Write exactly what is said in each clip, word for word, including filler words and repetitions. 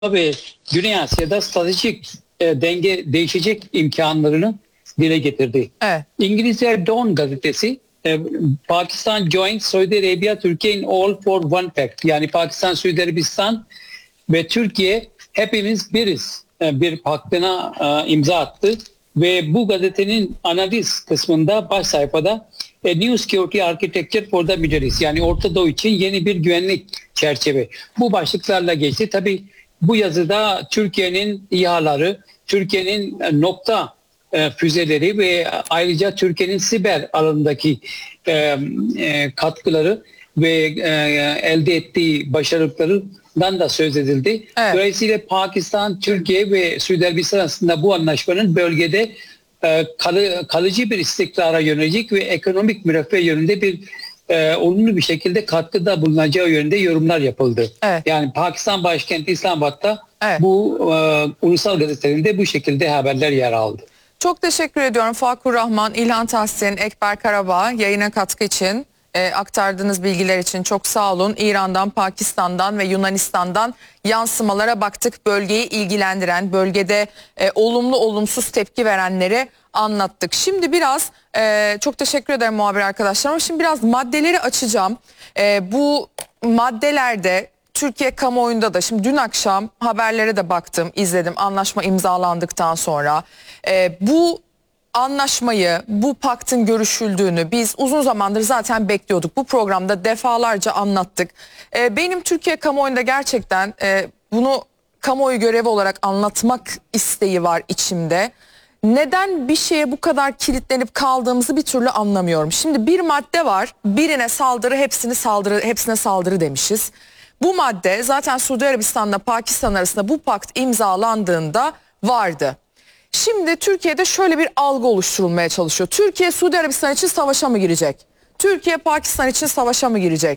ve Güney Asya'da stratejik e, denge değişecek imkanlarını dile getirdi. Evet. İngilizce Dawn gazetesi e, Pakistan joins Saudi Arabia Türkiye in all for one pact. Yani Pakistan, Suudi Arabistan ve Türkiye hepimiz biriz e, bir paktına e, imza attı. Ve bu gazetenin analiz kısmında baş sayfada A New Security Architecture for the Middle East, yani Orta Doğu için yeni bir güvenlik çerçeve. Bu başlıklarla geçti. Tabii bu yazıda Türkiye'nin İHA'ları, Türkiye'nin nokta e, füzeleri ve ayrıca Türkiye'nin siber alanındaki e, e, katkıları ve e, elde ettiği başarılarından da söz edildi. Evet. Dolayısıyla Pakistan, Türkiye ve Suudi Arabistan arasında bu anlaşmanın bölgede e, kalı, kalıcı bir istikrara yönelik ve ekonomik müreffeh yönünde bir e, olumlu bir şekilde katkıda bulunacağı yönünde yorumlar yapıldı. Evet. Yani Pakistan başkenti İslamabad'da Evet. bu e, ulusal gazetelerinde bu şekilde haberler yer aldı. Çok teşekkür ediyorum Fakur Rahman, İlhan Tahsin, Ekber Karabağ yayına katkı için, e, aktardığınız bilgiler için çok sağ olun. İran'dan, Pakistan'dan ve Yunanistan'dan yansımalara baktık. Bölgeyi ilgilendiren, bölgede e, olumlu olumsuz tepki verenleri anlattık. Şimdi biraz e, çok teşekkür ederim muhabir arkadaşlarım. Şimdi biraz maddeleri açacağım. E, bu maddelerde Türkiye kamuoyunda da, şimdi dün akşam haberlere de baktım, izledim anlaşma imzalandıktan sonra. Ee, bu anlaşmayı, bu paktın görüşüldüğünü biz uzun zamandır zaten bekliyorduk. Bu programda defalarca anlattık. Ee, benim Türkiye kamuoyunda gerçekten e, bunu kamuoyu görevi olarak anlatmak isteği var içimde. Neden bir şeye bu kadar kilitlenip kaldığımızı bir türlü anlamıyorum. Şimdi bir madde var, birine saldırı, hepsini saldırı, hepsine saldırı demişiz. Bu madde zaten Suudi Arabistan'la Pakistan arasında bu pakt imzalandığında vardı. Şimdi Türkiye'de şöyle bir algı oluşturulmaya çalışıyor. Türkiye Suudi Arabistan için savaşa mı girecek? Türkiye Pakistan için savaşa mı girecek?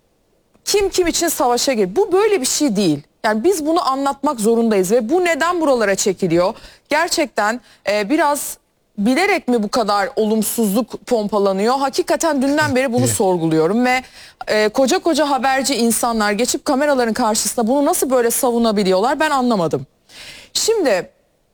Kim kim için savaşa girecek? Bu böyle bir şey değil. Yani biz bunu anlatmak zorundayız ve bu neden buralara çekiliyor? Gerçekten e, biraz bilerek mi bu kadar olumsuzluk pompalanıyor? Hakikaten dünden beri bunu sorguluyorum ve e, koca koca haberci insanlar geçip kameraların karşısında bunu nasıl böyle savunabiliyorlar, ben anlamadım. Şimdi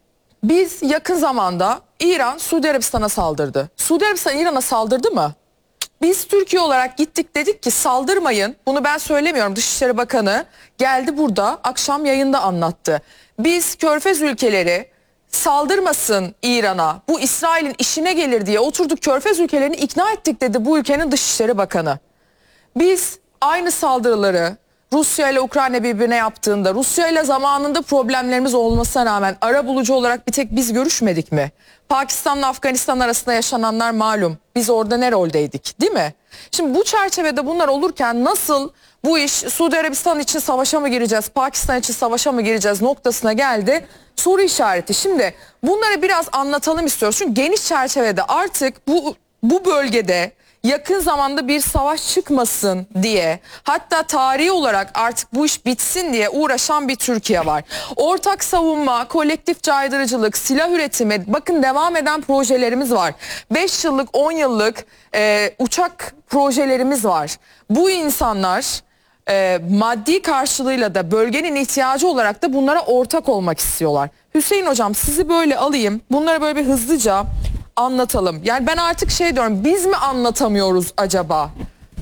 biz yakın zamanda İran Suudi Arabistan'a saldırdı. Suudi Arabistan İran'a saldırdı mı? Biz Türkiye olarak gittik, dedik ki saldırmayın. Bunu ben söylemiyorum. Dışişleri Bakanı geldi burada akşam yayında anlattı. Biz Körfez ülkeleri saldırmasın İran'a, bu İsrail'in işine gelir diye oturduk, Körfez ülkelerini ikna ettik dedi bu ülkenin Dışişleri Bakanı. Biz aynı saldırıları Rusya ile Ukrayna birbirine yaptığında, Rusya ile zamanında problemlerimiz olmasına rağmen arabulucu olarak bir tek biz görüşmedik mi? Pakistan'la Afganistan arasında yaşananlar malum. Biz orada ne roldeydik, değil mi? Şimdi bu çerçevede bunlar olurken nasıl bu iş Suudi Arabistan için savaşa mı gireceğiz, Pakistan için savaşa mı gireceğiz noktasına geldi? Soru işareti. Şimdi bunları biraz anlatalım istiyoruz. Çünkü geniş çerçevede artık bu bu bölgede yakın zamanda bir savaş çıkmasın diye, hatta tarihi olarak artık bu iş bitsin diye uğraşan bir Türkiye var. Ortak savunma, kolektif caydırıcılık, silah üretimi, bakın devam eden projelerimiz var. beş yıllık, on yıllık e, uçak projelerimiz var. Bu insanlar e, maddi karşılığıyla da bölgenin ihtiyacı olarak da bunlara ortak olmak istiyorlar. Hüseyin Hocam, sizi böyle alayım, bunları böyle bir hızlıca anlatalım. Yani ben artık şey diyorum, biz mi anlatamıyoruz acaba?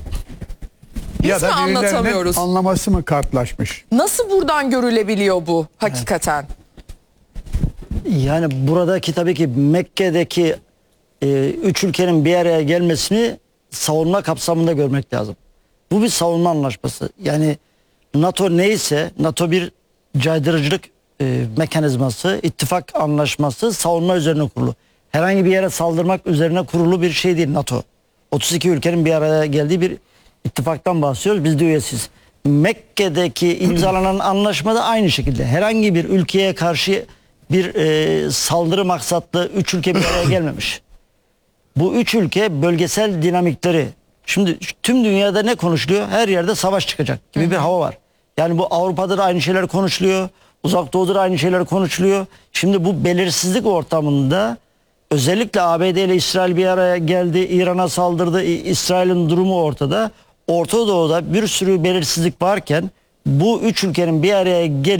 Biz ya da mi anlatamıyoruz? Anlaması mı kartlaşmış? Nasıl buradan görülebiliyor bu hakikaten? Yani buradaki tabii ki Mekke'deki e, üç ülkenin bir araya gelmesini savunma kapsamında görmek lazım. Bu bir savunma anlaşması. Yani NATO neyse, NATO bir caydırıcılık e, mekanizması, ittifak anlaşması, savunma üzerine kurulu. Herhangi bir yere saldırmak üzerine kurulu bir şey değil NATO. otuz iki ülkenin bir araya geldiği bir ittifaktan bahsediyoruz. Biz de üyesiz. Mekke'deki imzalanan anlaşma da aynı şekilde. Herhangi bir ülkeye karşı bir e, saldırı maksatlı üç ülke bir araya gelmemiş. Bu üç ülke bölgesel dinamikleri. Şimdi tüm dünyada ne konuşuluyor? Her yerde savaş çıkacak gibi bir hava var. Yani bu Avrupa'da da aynı şeyler konuşuluyor. Uzak Doğu'da da aynı şeyler konuşuluyor. Şimdi bu belirsizlik ortamında özellikle A B D ile İsrail bir araya geldi, İran'a saldırdı, İsrail'in durumu ortada. Orta Doğu'da bir sürü belirsizlik varken bu üç ülkenin bir araya gelip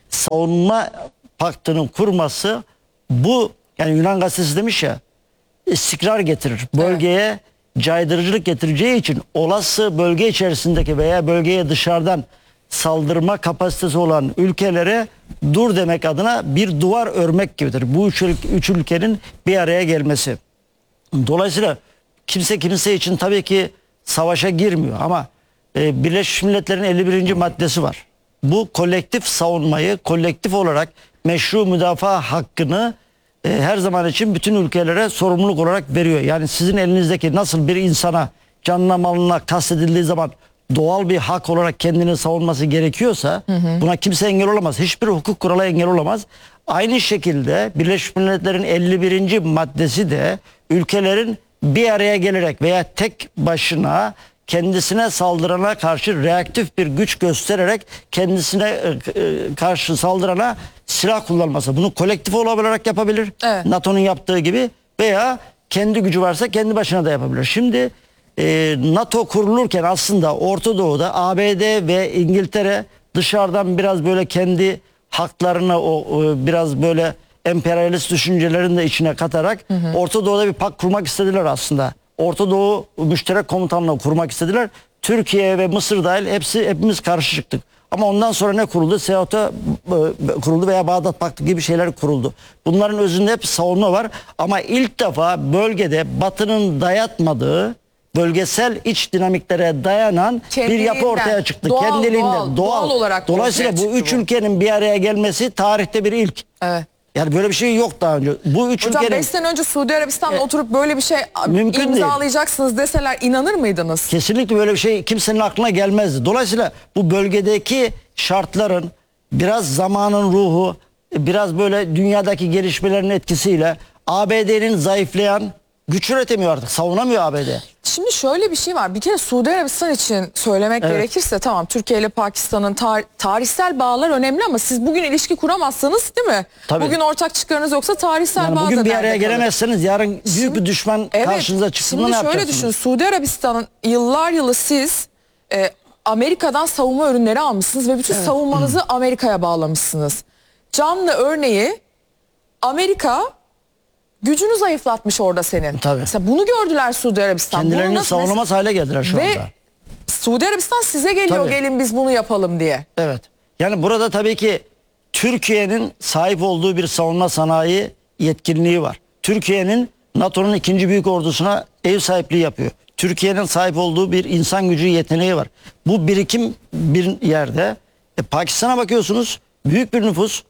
savunma paktının kurması, bu yani Yunan gazetesi demiş ya, istikrar getirir. Bölgeye caydırıcılık getireceği için olası bölge içerisindeki veya bölgeye dışarıdan saldırma kapasitesi olan ülkelere dur demek adına bir duvar örmek gibidir. Bu üç, üç ülkenin bir araya gelmesi. Dolayısıyla kimse kimse için tabii ki savaşa girmiyor ama e, Birleşmiş Milletler'in elli birinci maddesi var. Bu kolektif savunmayı, kolektif olarak meşru müdafaa hakkını e, her zaman için bütün ülkelere sorumluluk olarak veriyor. Yani sizin elinizdeki nasıl bir insana, canına malına kastedildiği zaman doğal bir hak olarak kendini savunması gerekiyorsa, hı hı, buna kimse engel olamaz. Hiçbir hukuk kuralı engel olamaz. Aynı şekilde Birleşmiş Milletler'in elli birinci maddesi de ülkelerin bir araya gelerek veya tek başına kendisine saldırana karşı reaktif bir güç göstererek kendisine e, karşı saldırana silah kullanması. Bunu kolektif olarak yapabilir. Evet. NATO'nun yaptığı gibi, veya kendi gücü varsa kendi başına da yapabilir. Şimdi e, NATO kurulurken aslında Orta Doğu'da A B D ve İngiltere dışarıdan biraz böyle kendi haklarını, o, o biraz böyle emperyalist düşüncelerini de içine katarak, hı hı, Orta Doğu'da bir pak kurmak istediler aslında. Orta Doğu Müşterek Komutanlığı kurmak istediler. Türkiye ve Mısır dahil hepsi hepimiz karşı çıktık. Ama ondan sonra ne kuruldu? S E A T A kuruldu veya Bağdat Paktı gibi şeyler kuruldu. Bunların özünde hep savunma var. Ama ilk defa bölgede Batı'nın dayatmadığı, bölgesel iç dinamiklere dayanan bir yapı ortaya çıktı. Doğal, Kendiliğinden doğal, doğal. doğal olarak Dolayısıyla bu üç bu. ülkenin bir araya gelmesi tarihte bir ilk. Evet. Yani böyle bir şey yok daha önce. Bu üç Hocam ülkenin... beş sene önce Suudi Arabistan'la e, oturup böyle bir şey imzalayacaksınız değil deseler inanır mıydınız? Kesinlikle böyle bir şey kimsenin aklına gelmezdi. Dolayısıyla bu bölgedeki şartların, biraz zamanın ruhu, biraz böyle dünyadaki gelişmelerin etkisiyle A B D'nin zayıflayan, güç üretemiyor artık. Savunamıyor A B D. Şimdi şöyle bir şey var. Bir kere Suudi Arabistan için söylemek evet. gerekirse, tamam Türkiye ile Pakistan'ın tar tarihsel bağlar önemli ama siz bugün ilişki kuramazsanız, değil mi? Tabii. Bugün ortak çıkarınız yoksa tarihsel yani bağ bugün bir araya kalır. gelemezseniz yarın büyük şimdi, bir düşman evet, karşınıza çıktığında ne yapacaksınız? Şimdi şöyle düşünün. Suudi Arabistan'ın yıllar yılı siz e, Amerika'dan savunma ürünleri almışsınız ve bütün evet. savunmanızı Amerika'ya bağlamışsınız. Canlı örneği Amerika gücünü zayıflatmış orada senin. Tabii. Mesela bunu gördüler Suudi Arabistan. Kendilerini savunamaz hale geldiler şu ve anda. Ve Suudi Arabistan size geliyor, tabii, gelin biz bunu yapalım diye. Evet. Yani burada tabii ki Türkiye'nin sahip olduğu bir savunma sanayi yetkinliği var. Türkiye'nin NATO'nun ikinci büyük ordusuna ev sahipliği yapıyor. Türkiye'nin sahip olduğu bir insan gücü yeteneği var. Bu birikim bir yerde. E, Pakistan'a bakıyorsunuz, büyük bir nüfus.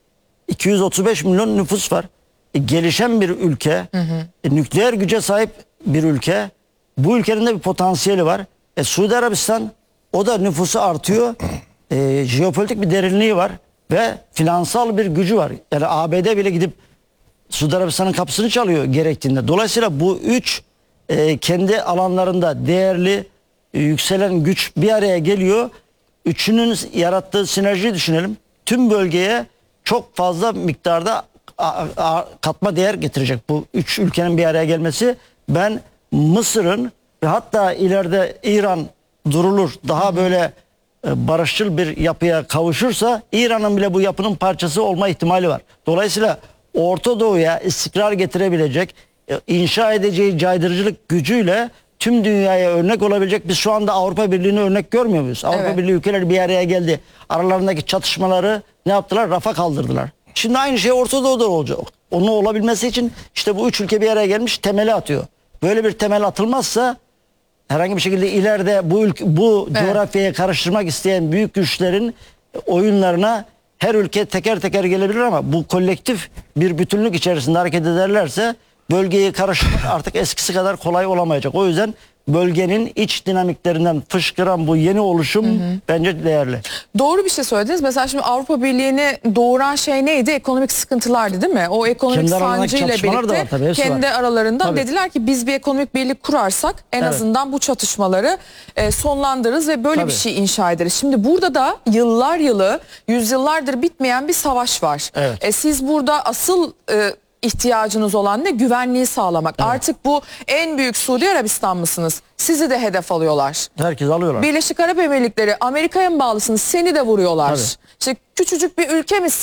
iki yüz otuz beş milyon nüfus var. E, gelişen bir ülke, hı hı. E, nükleer güce sahip bir ülke. Bu ülkenin de bir potansiyeli var. E, Suudi Arabistan, o da nüfusu artıyor. E, jeopolitik bir derinliği var ve finansal bir gücü var. Yani A B D bile gidip Suudi Arabistan'ın kapısını çalıyor gerektiğinde. Dolayısıyla bu üç e, kendi alanlarında değerli, e, yükselen güç bir araya geliyor. Üçünün yarattığı sinerjiyi düşünelim. Tüm bölgeye çok fazla miktarda a, a, katma değer getirecek bu üç ülkenin bir araya gelmesi. Ben Mısır'ın ve hatta ileride İran durulur, daha böyle e, barışçıl bir yapıya kavuşursa İran'ın bile bu yapının parçası olma ihtimali var. Dolayısıyla Orta Doğu'ya istikrar getirebilecek, e, inşa edeceği caydırıcılık gücüyle tüm dünyaya örnek olabilecek. Biz şu anda Avrupa Birliği'ni örnek görmüyor muyuz? Avrupa evet. Birliği ülkeleri bir araya geldi. Aralarındaki çatışmaları ne yaptılar? Rafa kaldırdılar. Şimdi aynı şey Orta Doğu'da olacak. Onun olabilmesi için işte bu üç ülke bir araya gelmiş, temeli atıyor. Böyle bir temel atılmazsa herhangi bir şekilde ileride bu ülke, bu evet. coğrafyaya karıştırmak isteyen büyük güçlerin oyunlarına her ülke teker teker gelebilir ama bu kolektif bir bütünlük içerisinde hareket ederlerse bölgeyi karıştırmak artık eskisi kadar kolay olamayacak. O yüzden bölgenin iç dinamiklerinden fışkıran bu yeni oluşum, hı hı, bence değerli. Doğru bir şey söylediniz. Mesela şimdi Avrupa Birliği'ni doğuran şey neydi? Ekonomik sıkıntılardı, değil mi? O ekonomik sancıyla birlikte var, tabii, kendi var. aralarında tabii. dediler ki biz bir ekonomik birlik kurarsak en evet. azından bu çatışmaları e, sonlandırırız ve böyle tabii. bir şey inşa ederiz. Şimdi burada da yıllar yılı, yüzyıllardır bitmeyen bir savaş var. Evet. E, siz burada asıl e, ihtiyacınız olan ne? Güvenliği sağlamak. Artık bu en büyük Suudi Arabistan mısınız? Sizi de hedef alıyorlar. Herkes alıyorlar. Birleşik Arap Emirlikleri, Amerika'ya mı bağlısınız? Seni de vuruyorlar. Tabii. İşte küçücük bir ülke mi?